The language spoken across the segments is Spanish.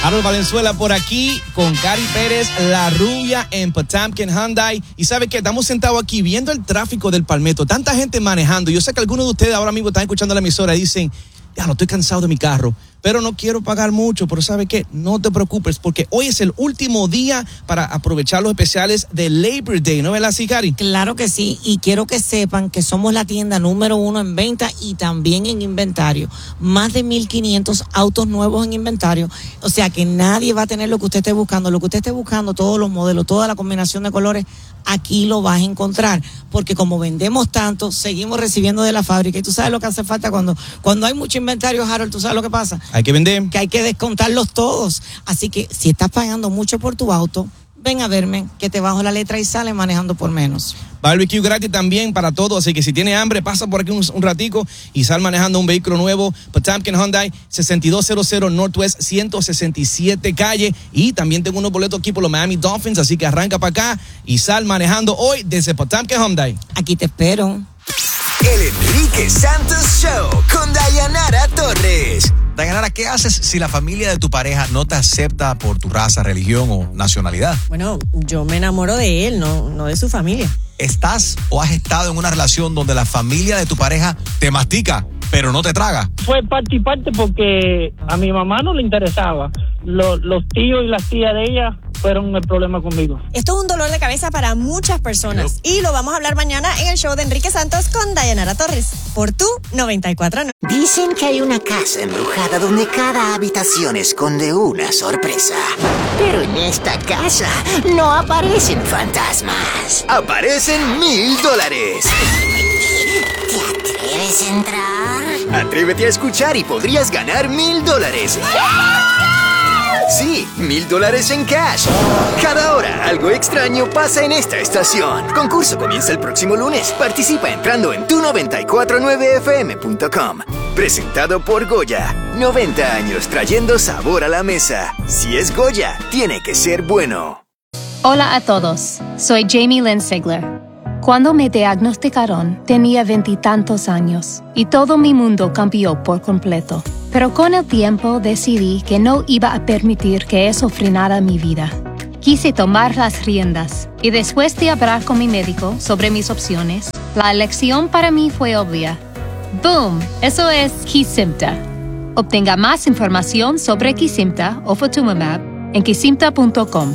Harold Valenzuela por aquí con Cari Pérez, la rubia en Potamkin Hyundai. Y ¿sabe qué? Estamos sentados aquí viendo el tráfico del Palmetto. Tanta gente manejando. Yo sé que algunos de ustedes ahora mismo están escuchando la emisora y dicen, ya no estoy cansado de mi carro, pero no quiero pagar mucho. Pero ¿sabe qué? No te preocupes, porque hoy es el último día para aprovechar los especiales de Labor Day, ¿no es así, Cari? Claro que sí, y quiero que sepan que somos la tienda número 1 en venta y también en inventario. Más de 1,500 autos nuevos en inventario, o sea que nadie va a tener lo que usted esté buscando. Lo que usted esté buscando, todos los modelos, toda la combinación de colores, aquí lo vas a encontrar, porque como vendemos tanto, seguimos recibiendo de la fábrica. Y tú sabes lo que hace falta cuando hay mucho inventario, Harold, tú sabes lo que pasa. Hay que vender. Que hay que descontarlos todos. Así que si estás pagando mucho por tu auto, ven a verme, que te bajo la letra y sale manejando por menos. Barbecue gratis también para todos, así que si tiene hambre, pasa por aquí un ratico y sal manejando un vehículo nuevo. Potamkin Hyundai, 6200 Northwest 167 calle. Y también tengo unos boletos aquí por los Miami Dolphins, así que arranca para acá y sal manejando hoy desde Potamkin Hyundai. Aquí te espero. El Enrique Santos Show con Dayanara Torres. Dayanara, ¿qué haces si la familia de tu pareja no te acepta por tu raza, religión o nacionalidad? Bueno, yo me enamoro de él, no de su familia. ¿Estás o has estado en una relación donde la familia de tu pareja te mastica, pero no te traga? Fue parte y parte porque a mi mamá no le interesaba. Los tíos y las tías de ella fueron el problema conmigo. Esto es un dolor de cabeza para muchas personas y lo vamos a hablar mañana en el show de Enrique Santos con Dayanara Torres por tu 94.9. Dicen que hay una casa embrujada donde cada habitación esconde una sorpresa. Pero en esta casa no aparecen fantasmas. Aparecen $1,000. ¿Te atreves a entrar? Atrévete a escuchar y podrías ganar $1,000. Sí, $1,000 en cash. Cada hora algo extraño pasa en esta estación. Concurso comienza el próximo lunes. Participa entrando en tu949fm.com. Presentado por Goya. 90 años trayendo sabor a la mesa. Si es Goya, tiene que ser bueno. Hola a todos, soy Jamie Lynn Sigler. Cuando me diagnosticaron, tenía 20 y tantos años y todo mi mundo cambió por completo. Pero con el tiempo decidí que no iba a permitir que eso frenara mi vida. Quise tomar las riendas y después de hablar con mi médico sobre mis opciones, la elección para mí fue obvia. ¡Boom! Eso es Kesimpta. Obtenga más información sobre Kesimpta o Ofatumumab en kesimpta.com.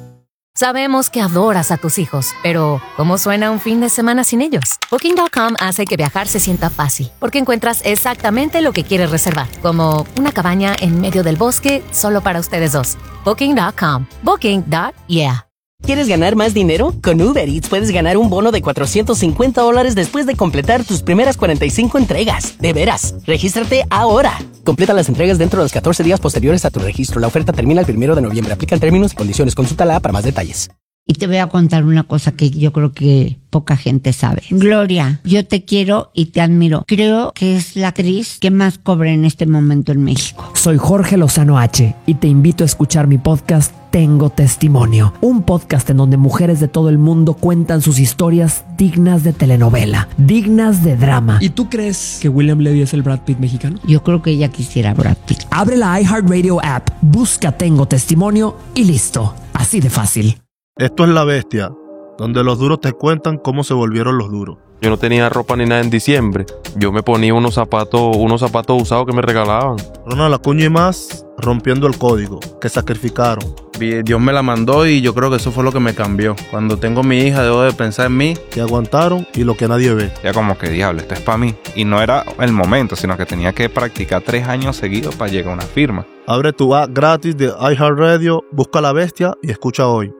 Sabemos que adoras a tus hijos, pero ¿cómo suena un fin de semana sin ellos? Booking.com hace que viajar se sienta fácil, porque encuentras exactamente lo que quieres reservar, como una cabaña en medio del bosque solo para ustedes dos. Booking.com. Booking.yeah. ¿Quieres ganar más dinero? Con Uber Eats puedes ganar un bono de $450 después de completar tus primeras 45 entregas. ¡De veras! ¡Regístrate ahora! Completa las entregas dentro de los 14 días posteriores a tu registro. La oferta termina el 1 de noviembre. Aplican términos y condiciones. Consúltala para más detalles. Y te voy a contar una cosa que yo creo que poca gente sabe. Gloria, yo te quiero y te admiro. Creo que es la actriz que más cobra en este momento en México. Soy Jorge Lozano H. y te invito a escuchar mi podcast Tengo Testimonio. Un podcast en donde mujeres de todo el mundo cuentan sus historias dignas de telenovela, dignas de drama. ¿Y tú crees que William Levy es el Brad Pitt mexicano? Yo creo que ella quisiera Brad Pitt. Abre la iHeartRadio app, busca Tengo Testimonio y listo. Así de fácil. Esto es La Bestia, donde los duros te cuentan cómo se volvieron los duros. Yo no tenía ropa ni nada en diciembre. Yo me ponía unos zapatos usados que me regalaban. Ronald Acuña y más rompiendo el código, que sacrificaron. Dios me la mandó y yo creo que eso fue lo que me cambió. Cuando tengo mi hija debo de pensar en mí. Que aguantaron y lo que nadie ve. Ya como que diablo, esto es para mí. Y no era el momento, sino que tenía que practicar 3 años seguidos para llegar a una firma. Abre tu app gratis de iHeartRadio, busca La Bestia y escucha hoy.